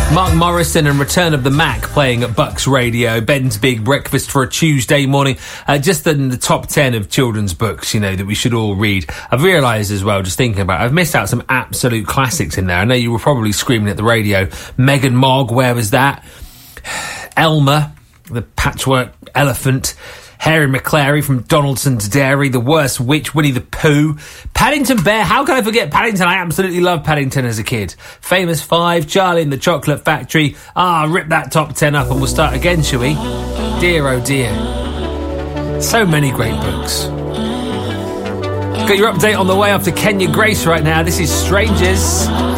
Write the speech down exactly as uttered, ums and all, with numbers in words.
Mark Morrison and Return of the Mac playing at Bucks Radio. Ben's Big Breakfast for a Tuesday morning. Uh, just in the top ten of children's books, you know, that we should all read. I've realised as well, just thinking about it, I've missed out some absolute classics in there. I know you were probably screaming at the radio. Megan Mogg, where was that? Elmer, the patchwork elephant. Harry McClary from Donaldson's Dairy, The Worst Witch, Winnie the Pooh, Paddington Bear. How can I forget Paddington? I absolutely loved Paddington as a kid. Famous Five, Charlie and the Chocolate Factory. Ah, rip that top ten up and we'll start again, shall we? Dear, oh dear. So many great books. Got your update on the way after Kenya Grace right now. This is Strangers.